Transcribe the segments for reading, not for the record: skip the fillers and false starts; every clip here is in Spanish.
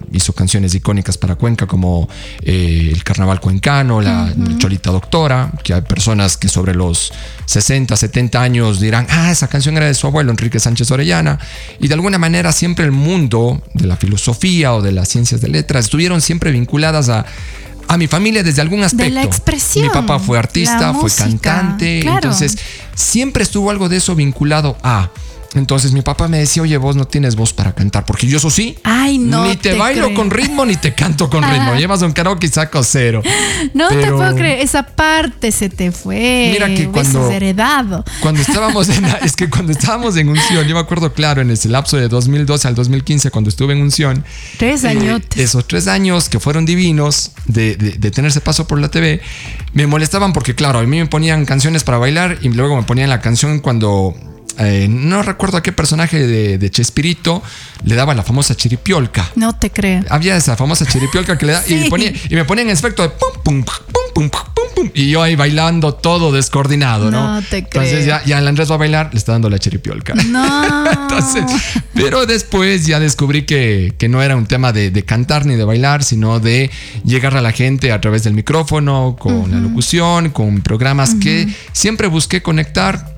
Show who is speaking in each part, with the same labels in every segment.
Speaker 1: hizo canciones icónicas para Cuenca como el Carnaval Cuencano, la Cholita Doctora, que hay personas que sobre los 60, 70 años dirán, esa canción era de su abuelo Enrique Sánchez Orellana, y de alguna manera siempre el mundo de la filosofía o de las ciencias de letras estuvieron siempre vinculadas a mi familia desde algún aspecto.
Speaker 2: De la expresión.
Speaker 1: Mi papá fue artista, fue
Speaker 2: música,
Speaker 1: cantante,
Speaker 2: claro.
Speaker 1: Entonces siempre estuvo algo de eso vinculado a... Entonces mi papá me decía, oye, vos no tienes voz para cantar, porque yo eso sí,
Speaker 2: no
Speaker 1: ni te bailo
Speaker 2: creo.
Speaker 1: con ritmo ni te canto con ritmo. Llevas un karaoke y saco 0.
Speaker 2: No te puedo creer, esa parte se te fue.
Speaker 1: Mira que cuando
Speaker 2: heredado.
Speaker 1: Cuando estábamos en Unción, yo me acuerdo claro, en ese lapso de 2012 al 2015, cuando estuve en Unción,
Speaker 2: 3 añotes.
Speaker 1: Esos 3 años que fueron divinos de tenerse paso por la TV, me molestaban porque claro, a mí me ponían canciones para bailar y luego me ponían la canción cuando no recuerdo a qué personaje de Chespirito le daba la famosa chiripiolca.
Speaker 2: No te creo.
Speaker 1: Había esa famosa chiripiolca que le da,
Speaker 2: Sí.
Speaker 1: y me ponían en efecto de pum, pum, pum, pum, pum, pum, y yo ahí bailando todo descoordinado, ¿no?
Speaker 2: No te creo.
Speaker 1: Entonces ya el Andrés va a bailar, le está dando la chiripiolca.
Speaker 2: No.
Speaker 1: Entonces, pero después ya descubrí que no era un tema de cantar ni de bailar, sino de llegar a la gente a través del micrófono, con la locución, con programas que siempre busqué conectar.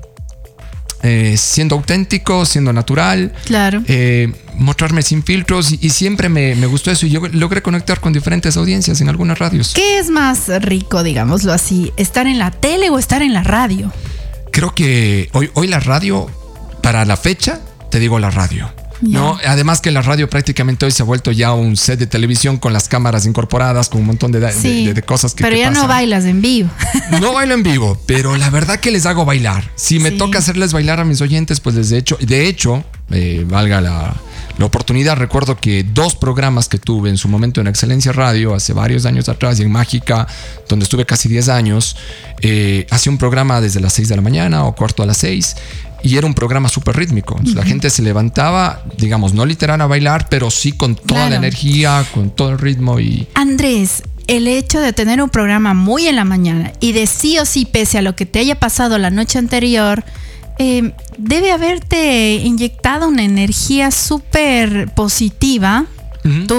Speaker 1: Siendo auténtico, siendo natural,
Speaker 2: Claro.
Speaker 1: Mostrarme sin filtros y siempre me gustó eso y yo logré conectar con diferentes audiencias en algunas radios.
Speaker 2: ¿Qué es más rico, digámoslo así, estar en la tele o estar en la radio?
Speaker 1: Creo que hoy la radio, para la fecha, te digo la radio. ¿No? Además que la radio prácticamente hoy se ha vuelto ya un set de televisión con las cámaras incorporadas, con un montón de cosas que
Speaker 2: pero ya
Speaker 1: pasan.
Speaker 2: no bailas en vivo.
Speaker 1: No bailo en vivo, pero la verdad que les hago bailar. Si me toca hacerles bailar a mis oyentes, pues de hecho, valga la oportunidad, recuerdo que 2 programas que tuve en su momento en Excelencia Radio, hace varios años atrás, y en Mágica, donde estuve casi 10 años, hacía un programa desde las 6 de la mañana o 5:45, y era un programa súper rítmico. Entonces, la gente se levantaba, digamos, no literal a bailar, pero sí con toda la energía, con todo el ritmo. Y
Speaker 2: Andrés, el hecho de tener un programa muy en la mañana y de sí o sí, pese a lo que te haya pasado la noche anterior, debe haberte inyectado una energía súper positiva. Tú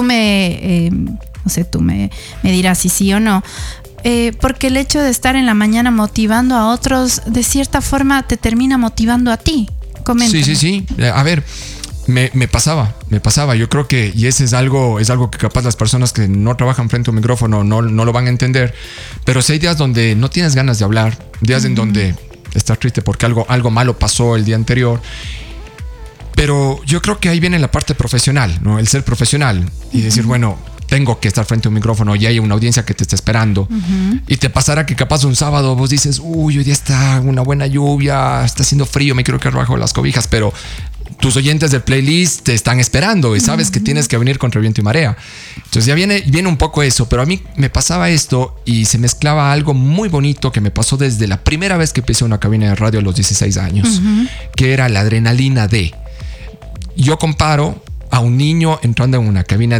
Speaker 2: no sé, tú me dirás si sí o no. Porque el hecho de estar en la mañana motivando a otros, de cierta forma te termina motivando a ti. Coméntame.
Speaker 1: Sí. A ver, me pasaba. Yo creo que, y ese es algo que capaz las personas que no trabajan frente a un micrófono no lo van a entender. Pero si hay días donde no tienes ganas de hablar, días en donde estás triste porque algo malo pasó el día anterior. Pero yo creo que ahí viene la parte profesional, ¿no? El ser profesional y decir, bueno, tengo que estar frente a un micrófono y hay una audiencia que te está esperando. Y te pasará que capaz un sábado vos dices, hoy día está una buena lluvia, está haciendo frío, me quiero quedar bajo las cobijas, pero tus oyentes del playlist te están esperando y sabes que tienes que venir contra viento y marea. Entonces ya viene un poco eso, pero a mí me pasaba esto y se mezclaba algo muy bonito que me pasó desde la primera vez que pisé una cabina de radio a los 16 años, que era la adrenalina de... Yo comparo a un niño entrando en una cabina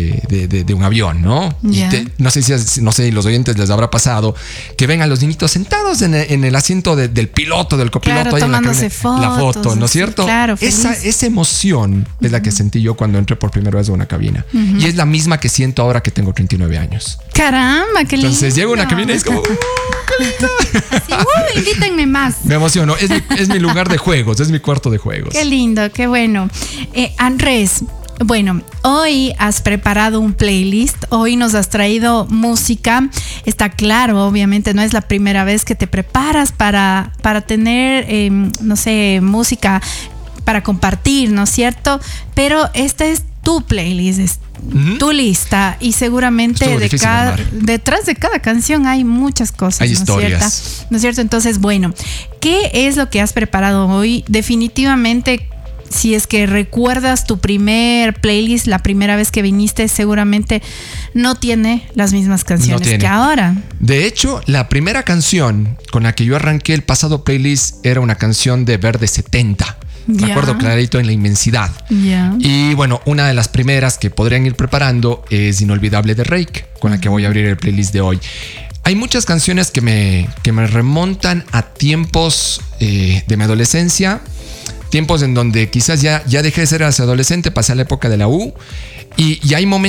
Speaker 1: de un avión, ¿no?
Speaker 2: Yeah.
Speaker 1: No sé, los oyentes les habrá pasado que ven a los niñitos sentados en el asiento del piloto, del copiloto,
Speaker 2: claro,
Speaker 1: ahí
Speaker 2: tomándose
Speaker 1: en la foto, ¿no es cierto?
Speaker 2: Claro,
Speaker 1: esa emoción es la que sentí yo cuando entré por primera vez a una cabina. Y es la misma que siento ahora que tengo 39 años.
Speaker 2: Caramba, qué lindo.
Speaker 1: Entonces llego a una cabina y es como... ¡qué lindo!
Speaker 2: Así, invítenme más.
Speaker 1: Me emociono. Es mi lugar de juegos, es mi cuarto de juegos.
Speaker 2: Qué lindo, qué bueno. Andrés, bueno, hoy has preparado un playlist, hoy nos has traído música. Está claro, obviamente no es la primera vez que te preparas para tener, no sé, música para compartir, ¿no es cierto? Pero esta es tu playlist, tu lista, y seguramente detrás de cada canción hay muchas cosas.
Speaker 1: Hay historias.
Speaker 2: ¿No es cierto? Entonces, bueno, ¿qué es lo que has preparado hoy? Definitivamente, si es que recuerdas tu primer playlist, la primera vez que viniste, seguramente no tiene las mismas canciones que ahora.
Speaker 1: De hecho, la primera canción con la que yo arranqué el pasado playlist era una canción de Verde 70. Me acuerdo clarito, En la Inmensidad. Y bueno, una de las primeras que podrían ir preparando es Inolvidable de Reik, con la que voy a abrir el playlist de hoy. Hay muchas canciones que me remontan a tiempos de mi adolescencia, tiempos en donde quizás ya dejé de ser adolescente, pasé a la época de la U, y hay momentos